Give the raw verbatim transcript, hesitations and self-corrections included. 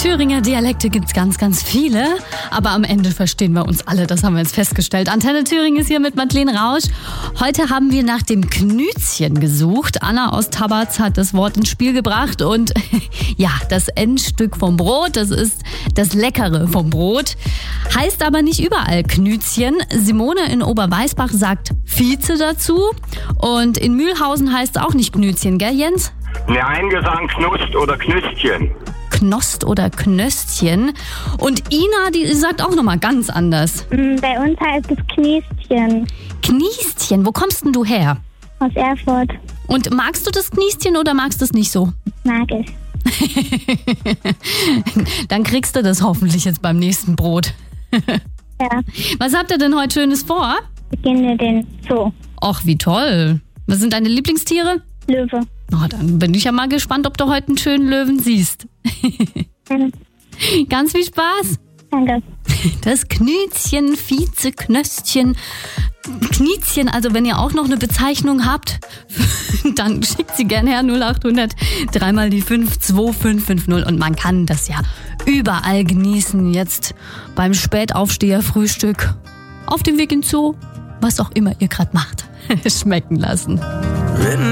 Thüringer Dialekte gibt's ganz, ganz viele, aber am Ende verstehen wir uns alle, das haben wir jetzt festgestellt. Antenne Thüringen ist hier mit Madeleine Rausch. Heute haben wir nach dem Knütchen gesucht. Anna aus Tabatz hat das Wort ins Spiel gebracht und ja, das Endstück vom Brot, das ist das Leckere vom Brot. Heißt aber nicht überall Knütchen. Simone in Oberweisbach sagt Vize dazu und in Mühlhausen heißt es auch nicht Knütchen, gell Jens? Ne, eingesang Knust oder Knüstchen. Knost oder Knöstchen. Und Ina, die sagt auch nochmal ganz anders. Bei uns heißt es Kniestchen. Kniestchen, wo kommst denn du her? Aus Erfurt. Und magst du das Kniestchen oder magst du es nicht so? Mag ich. Dann kriegst du das hoffentlich jetzt beim nächsten Brot. Ja. Was habt ihr denn heute Schönes vor? Wir gehen in den Zoo. Och, wie toll. Was sind deine Lieblingstiere? Löwe. Oh, dann bin ich ja mal gespannt, ob du heute einen schönen Löwen siehst. Mhm. Ganz viel Spaß. Danke. Das Knütchen, Vize, Knöstchen, Kniezchen, also wenn ihr auch noch eine Bezeichnung habt, dann schickt sie gerne her null acht hundert dreimal die fünf zwei fünf fünf null und man kann das ja überall genießen, jetzt beim Spätaufsteher, Frühstück, auf dem Weg ins Zoo, was auch immer ihr gerade macht, schmecken lassen.